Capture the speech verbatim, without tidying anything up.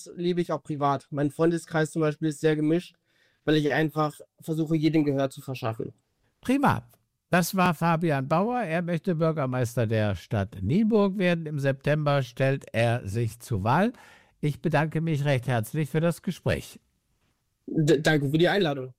das lebe ich auch privat. Mein Freundeskreis zum Beispiel ist sehr gemischt, weil ich einfach versuche, jedem Gehör zu verschaffen. Prima. Das war Fabian Bauer. Er möchte Bürgermeister der Stadt Nienburg werden. Im September stellt er sich zur Wahl. Ich bedanke mich recht herzlich für das Gespräch. D- danke für die Einladung.